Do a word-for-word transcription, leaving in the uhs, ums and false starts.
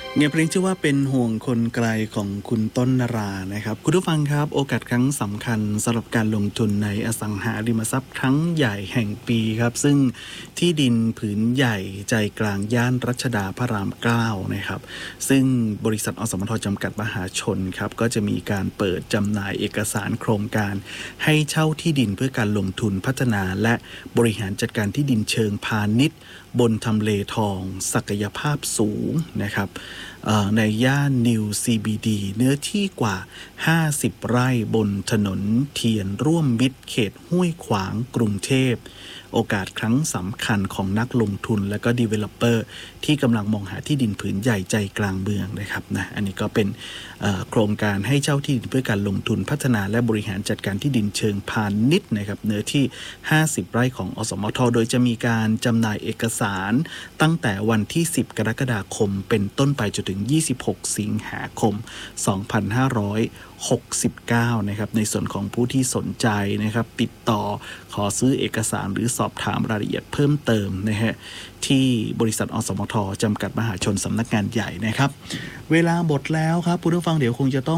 เงเพลงชื่อว่าเป็นห่วงคนไกลของคุณต้นนรานะครับคุณผู้ฟังครับโอกาสครั้งสำคัญสำหรับการลงทุนในอสังหาริมทรัพย์ครั้งใหญ่แห่งปีครับซึ่งที่ดินผืนใหญ่ใจกลางย่านรัชดาพระรามเก้านะครับซึ่งบริษัทอสมทจำกัดมหาชนครับก็จะมีการเปิดจำหน่ายเอกสารโครงการให้เช่าที่ดินเพื่อการลงทุนพัฒนาและบริหารจัดการที่ดินเชิงพาณิชย์บนทำเลทองศักยภาพสูงนะครับในย่านนิว ซี บี ดี เนื้อที่กว่าห้าสิบไร่บนถนนเทียนร่วมมิตรเขตห้วยขวางกรุงเทพโอกาสครั้งสำคัญของนักลงทุนและก็ Developer ที่กำลังมองหาที่ดินผืนใหญ่ใจกลางเมืองนะครับนะอันนี้ก็เป็นโครงการให้เช่าที่ดินเพื่อการลงทุนพัฒนาและบริหารจัดการที่ดินเชิงพาณิชย์นะครับเนื้อที่ห้าสิบไร่ของอสมทโดยจะมีการจำหน่ายเอกสารตั้งแต่วันที่สิบกรกฎาคมเป็นต้นไปจนถึงยี่สิบหกสิงหาคมสองพันห้าร้อยหกสิบเก้านะครับในส่วนของผู้ที่สนใจนะครับติดต่อขอซื้อเอกสารหรือสอบถามรายละเอียดเพิ่มเติมนะฮะที่บริษัทอสมทจำกัดมหาชนสำนักงานใหญ่นะครับเวลาหมดแล้วครับผู้ฟังเดี๋ยวคงจะต้อง